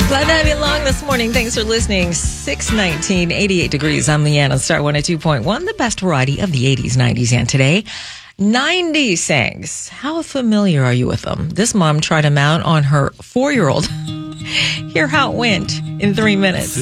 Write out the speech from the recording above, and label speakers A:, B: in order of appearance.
A: Glad to have you along this morning. Thanks for listening. 619, 88 degrees. I'm Leanne on Star 102.1, the best variety of the 80s, 90s, and today. 90s songs. How familiar are you with them? This mom tried them out on her 4-year-old. Hear how it went in 3 minutes.